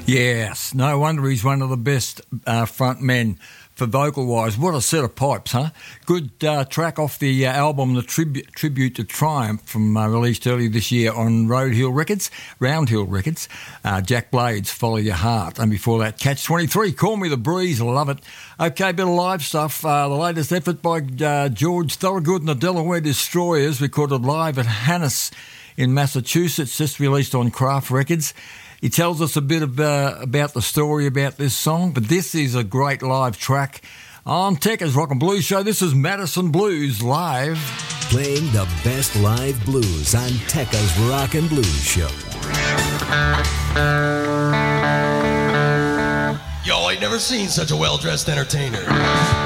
Yes, no wonder he's one of the best front men for vocal-wise. What a set of pipes, huh? Good track off the album, the Tribute to Triumph, from released earlier this year on Roundhill Records. Jack Blades, Follow Your Heart. And before that, Catch 23, Call Me the Breeze, I love it. Okay, bit of live stuff. The latest effort by George Thorogood and the Delaware Destroyers, recorded live at Hannes in Massachusetts, just released on Craft Records. He tells us a bit about the story about this song, but this is a great live track on Tekka's Rock and Blues Show. This is Madison Blues live. Playing the best live blues on Tekka's Rock and Blues Show. Yo, I ain't never seen such a well-dressed entertainer.